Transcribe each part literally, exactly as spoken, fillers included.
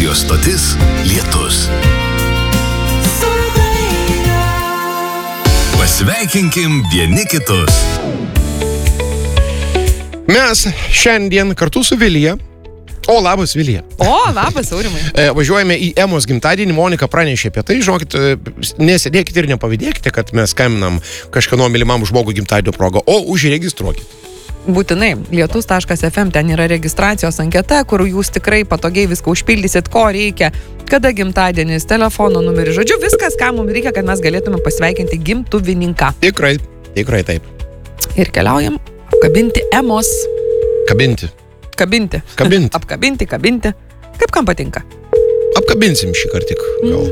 Radio stotis Lietus. Pasveikinkim vieni kitus. Mes šiandien kartu su Vilija. O, labas, Vilija. O, labas, Aurimai. E, važiuojame į Emos gimtadienį. Monika pranešė apie tai. Žinokit, nesėdėkite ir nepavydėkite, kad mes skambinam kažkieno mylimam žmogui gimtadienio progą, o užregistruokit. Būtinai, lietus taškas ef em, ten yra registracijos anketa, kur jūs tikrai patogiai viską užpildysit, ko reikia, kada gimtadienis, telefono numerį, žodžiu, viskas, ką mums reikia, kad mes galėtume pasveikinti gimtuvininką. Tikrai, tikrai taip. Ir keliaujam apkabinti Emos. Kabinti. Kabinti. Kabinti. Apkabinti, kabinti. Kaip kam patinka? Apkabinsim šį kartą tik. Gal.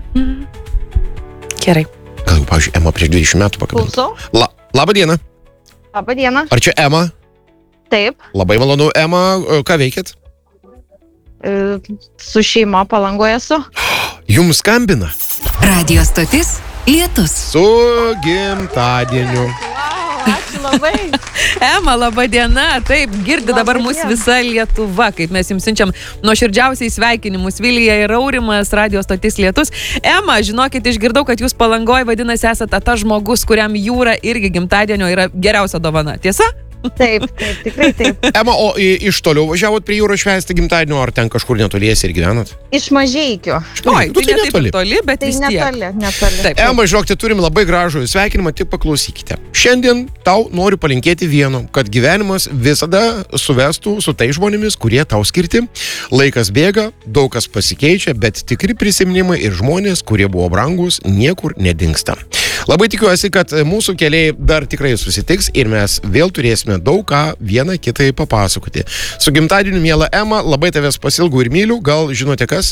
Mm-hmm. Gerai. Gal, pavyzdžiui, Ema prieš dvidešimt metų pakabinti. Klausau. La, labą dieną. Labą dieną. Ar čia Ema? Taip. Labai malonu, Ema. Ką veikėt? E, Su šeima Palangoje esu. Jums skambina. Radio stotis Lietus. Su gimtadieniu. Ačiū labai. Ema, laba diena. Taip, girdi Laba dabar mūsų diena. visa Lietuva, kaip mes jums siunčiam nuoširdžiausiai sveikinimus. Vilija ir Aurimas, Radio stotis Lietus. Ema, žinokit, išgirdau, kad jūs Palangoje, vadinasi, esate tas žmogus, kuriam jūra irgi gimtadienio yra geriausia dovana. Tiesa? Taip, taip, tikrai taip. Ema, o i- iš toliau važiavot prie jūros švęsti gimtadienio, ar ten kažkur netoliese ir gyvenat? Iš Mažeikių. Oi, Nu, tai tai ne taip netoli. ir toli, bet Tai vis tiek. netoli, netoli. Taip. Ema, žinokite, turim labai gražų sveikinimą, tik paklausykite. Šiandien tau noriu palinkėti vieno, kad gyvenimas visada suvestų su tai žmonėmis, kurie tau skirti. Laikas bėga, daug kas pasikeičia, bet tikri prisiminimai ir žmonės, kurie buvo brangus, niekur nedingsta. Labai tikiuosi, kad mūsų keliai dar tikrai susitiks ir mes vėl turėsime daug ką vieną kitai papasakoti. Su gimtadieniu, miela Ema, labai tavęs pasilgau ir myliu, gal žinote kas?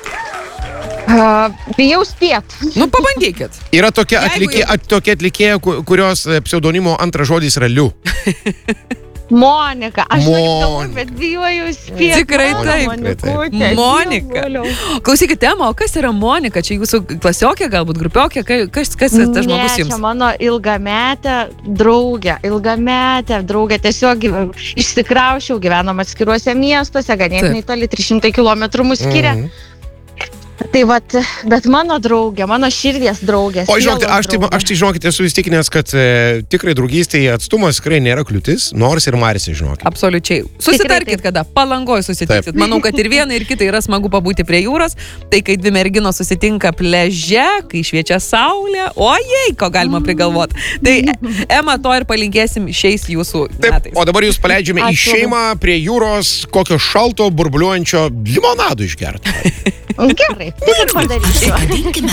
Uh, bijau spėt. Nu, pabandykit. Yra tokia, Jeigu atlikė, jau- at, tokia atlikėja, ku- kurios e, pseudonimo antras žodis yra Liu. Monika. Aš žinokit, galvoju, Monika. bet bijoju spėt. Tikrai O, taip. Monikutė, Monika. dievoliau. Klausykite, Ema, o kas yra Monika? Čia jūsų klasiokė, galbūt grupiokė? Ka- Kas, kas tas žmogus Ne, jums? čia mano ilgametė draugė, ilgametė draugė, tiesiog gyv- išsikraušiau, gyvenom atskiruose miestuose, ganėtinai toli, trys šimtai kilometrų mus skiria. Mhm. Tai vat, bet mano draugė, mano širdies draugė. O žinokite, sielos aš tai, draugė. aš tai žinokite, esu įstikinęs, kad e, tikrai draugystėje atstumas tikrai nėra kliūtis, nors ir Marise, žinokite. Absoliučiai. Susitarkit, taip. kada Palangoje susitiksit. Taip. Manau, kad ir viena, ir kita yra smagu pabūti prie jūros. Tai kai dvi merginos susitinka pliaže, kai šviečia saulė, ojei, ko galima prigalvoti. Tai Ema, to ir palinkėsim šiais jūsų Taip, metais. o dabar jūs paleidžiame į Ačiū. šeimą prie jūros kokio šalto, burbuliuojančio limonado išgerti. Gerai, taip ir padarysiu. Apsikabinkime